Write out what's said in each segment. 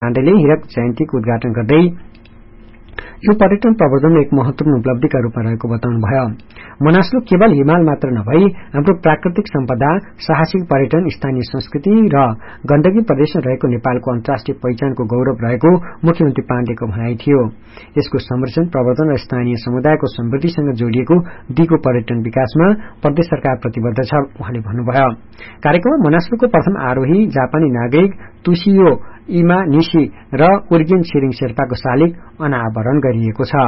पाण्डेले हीरक जयन्तीको उद्घाटन गर्दै यो पर्यटन प्रवर्धनमा एक महत्वपूर्ण उपलब्धिका रूपमा रहेको बताउनुभयो। मनासलु केवल हिमाल मात्र नभई हाम्रो प्राकृतिक सम्पदा, साहसिक पर्यटन, स्थानीय संस्कृति र गण्डकी प्रदेशमा रहेको नेपालको अन्तर्राष्ट्रिय पहिचानको गौरव रहेको मुख्यमन्त्री पाण्डेको भनाइ थियो। यसको संरक्षण, प्रवर्धन र स्थानीय समुदायको समृद्धिसँग जोडिएको दिगो पर्यटन विकासमा प्रदेश सरकार प्रतिबद्ध छ उहाँले भन्नुभयो। कार्यक्रममा मनासलुको प्रथम आरोही जापानी नागरिक तुसियो इमा निशी र उर्गेन छिरिङ शेर्पाको शालिग अनावरण गरिएको छ।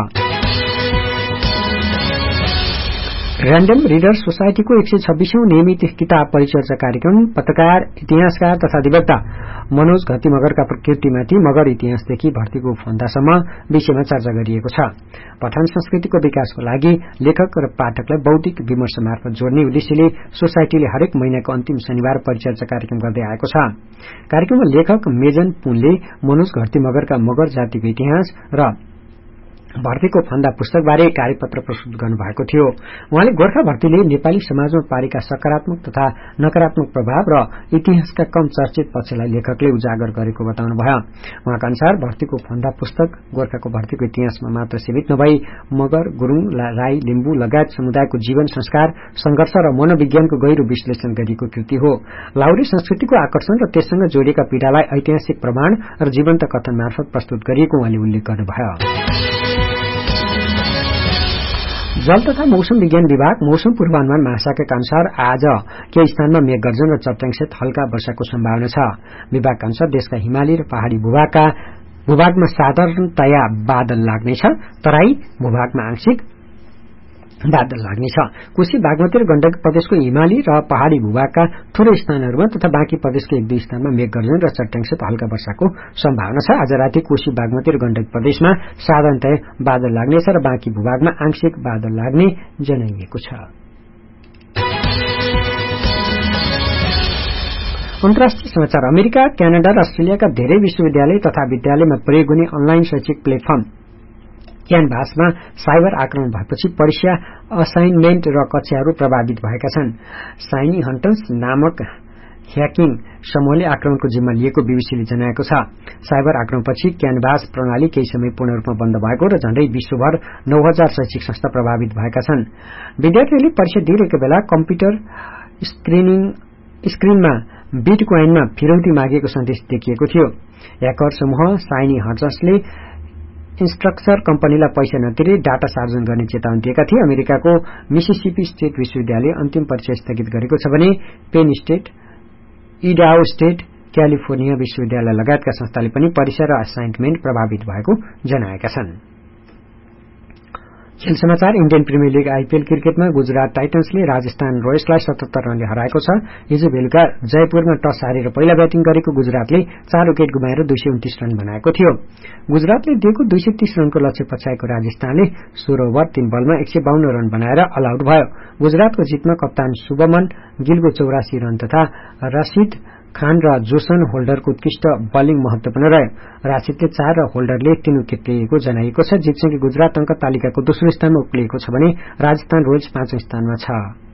र्यान्डम रिडर सोसाइटीको 126औं नियमित किताब परिचर्चा कार्यक्रम पत्रकार, इतिहासकार तथा अधिवक्ता मनोज घती मगरका कृतिमाथि मगर इतिहासदेखि भर्तीको फन्दासम्म विषयमा चर्चा गरिएको छ। पठन संस्कृतिको विकासको लागि लेखक र पाठकलाई बौद्धिक विमर्श मार्फत जोड्ने उद्देश्यले सोसाइटीले हरेक महिनाको अन्तिम शनिबार परिचर्चा कार्यक्रम गर्दै आएको छ। कार्यक्रममा लेखक मेजन पुनले मनोज घती मगरका मगर जातिको इतिहास र भर्तीको फन्दा पुस्तकबारे कार्यपत्र प्रस्तुत गर्नुभएको थियो। उहाँले गोर्खा भर्तीले नेपाली समाजमा पारेका सकारात्मक तथा नकारात्मक प्रभाव र इतिहासका कम चर्चित पक्षलाई लेखकले उजागर गरेको बताउनुभयो। उहाँका अनुसार भर्तीको फन्दा पुस्तक गोर्खाको भर्तीको इतिहासमा मात्र सीमित नभई मगर, गुरूङ, राई, लिम्बू लगायत समुदायको जीवन, संस्कार, संघर्ष र मनोविज्ञानको गहिरो विश्लेषण गरिएको कृति हो। लाहुरे संस्कृतिको आकर्षण र त्यससँग जोडिएका पीडालाई ऐतिहासिक प्रमाण र जीवन्त कथन मार्फत प्रस्तुत गरिएको उहाँले उल्लेख गर्नुभयो। जल तथा मौसम विज्ञान विभाग मौसम पूर्वानुमान महाशाखाका अनुसार आज केही स्थानमा मेघगर्जन र चट्याङसहित हल्का वर्षाको सम्भावना छ। विभागका अनुसार देशका हिमाली र पहाड़ी भूभागमा साधारणतया बादल लाग्नेछ। तराई भूभागमा आंशिक बादल लाग्नेछ। कोशी, बागमती र गण्डकी प्रदेशको हिमाली र पहाड़ी भूभागका थोरै स्थानहरूमा तथा बाँकी प्रदेशको 1-2 स्थानमा मेघगर्जन र चट्याङसहित हल्का वर्षाको सम्भावना छ। आज राति कोशी, बागमती र गण्डकी प्रदेशमा साधारणतया बादल लाग्नेछ र बाँकी भूभागमा आंशिक बादल लाग्ने जनाइएको छ। अन्तर्राष्ट्रिय समाचार। अमेरिका, क्यानाडा र अस्ट्रेलियाका धेरै विश्वविद्यालय तथा विद्यालयमा प्रयोग हुने अनलाइन शैक्षिक प्लेटफर्म क्यानभासमा साइबर आक्रमण भएपछि परीक्षा, असाइनमेन्ट र कक्षाहरू प्रभावित भएका छन्। साइनी हन्टर्स नामक ह्याकिङ समूहले आक्रमणको जिम्मा लिएको बीबीसीले जनाएको छ। साइबर आक्रमणपछि क्यानभास प्रणाली केही समय पूर्ण रूपमा बन्द भएको र झण्डै विश्वभर 9000 शैक्षिक संस्था प्रभावित भएका छन्। विद्यार्थीहरूले परीक्षा दिइरहेको बेला कम्प्युटर स्क्रिनमा बिटकोइनमा फिरौती मागिएको सन्देश देखिएको थियो। ह्याकर समूह साइनी हन्टर्सले इन्स्ट्रक्चर कम्पनीलाई पैसा नतिरे डाटा सार्वजनिक गर्ने चेतावनी दिएका थिए। अमेरिकाको मिसिसिपी स्टेट विश्वविद्यालयले अन्तिम परीक्षा स्थगित गरेको छ भने Penn State, Idaho state, California विश्वविद्यालय लगायतका संस्थाले पनि परीक्षा र असाइनमेन्ट प्रभावित भएको जनाएका छन्। खेल समाचार। इन्डियन प्रिमियर लीग आईपीएल क्रिकेटमा गुजरात टाइटन्सले राजस्थान रोयल्सलाई 77 रनले हराएको छ। हिजो बेलुका जयपुरमा टस हारेर पहिला ब्याटिङ गरेको गुजरातले 4 विकेट गुमाएर 229 रन बनाएको थियो। गुजरातले दिएको 230 रनको लक्ष्य पछ्याएको राजस्थानले 16 ओभर 3 बलमा 152 रन बनाएर अल आउट भयो। गुजरातको जितमा कप्तान शुभमन गिलको 84 रन तथा रशीद खान र जोसन होल्डरको उत्कृष्ट बलिङ महत्वपूर्ण रह्यो। राशिदले 4 र होल्डरले 3 विकेट लिएको जनाइएको छ। जितसँगै गुजरात अंक तालिकाको दोस्रो स्थानमा उक्लिएको छ भने राजस्थान रोयल्स 5औं स्थानमा छ।